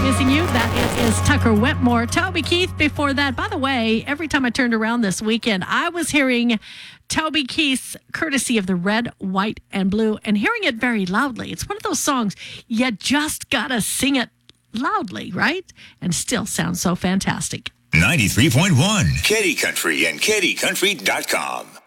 Missing You. That is Tucker Wetmore. Toby Keith before that. By the way, every time I turned around this weekend, I was hearing Toby Keith's courtesy of the Red, White, and Blue and hearing it very loudly. It's one of those songs you just gotta sing it loudly, right? And still sounds so fantastic. 93.1 Kitty Country and kittycountry.com.